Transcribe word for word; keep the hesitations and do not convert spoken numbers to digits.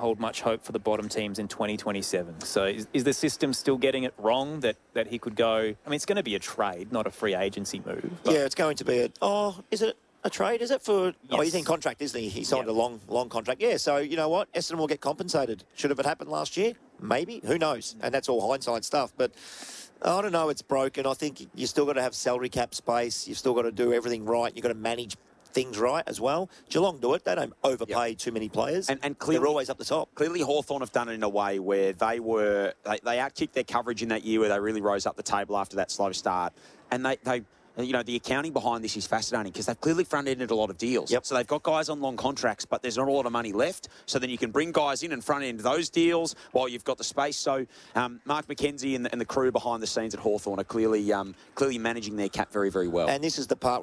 hold much hope for the bottom teams in twenty twenty-seven. So is, is the system still getting it wrong that, that he could go... I mean, it's going to be a trade, not a free agency move. Yeah, it's going to be a... Oh, is it a trade? Is it for... Yes. Oh, he's in contract, isn't he? He signed Yep. a long, long contract. Yeah, so you know what? Essendon will get compensated. Should have it happened last year? Maybe. Who knows? And that's all hindsight stuff. But I don't know. It's broken. I think you still got to have salary cap space. You've still got to do everything right. You've got to manage things right as well. Geelong do it. They don't overpay yep. too many players. And, and clearly, they're always up the top. Clearly Hawthorn have done it in a way where they were, they, they outkicked their coverage in that year where they really rose up the table after that slow start. And they, they you know, the accounting behind this is fascinating because they've clearly front-ended a lot of deals. Yep. So they've got guys on long contracts, but there's not a lot of money left. So then you can bring guys in and front-end those deals while you've got the space. So um, Mark McKenzie and the, and the crew behind the scenes at Hawthorn are clearly, um, clearly managing their cap very, very well. And this is the part